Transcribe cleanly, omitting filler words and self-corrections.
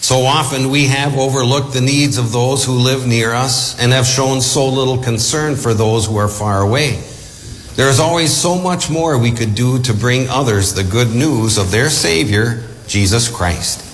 So often we have overlooked the needs of those who live near us and have shown so little concern for those who are far away. There is always so much more we could do to bring others the good news of their Savior, Jesus Christ.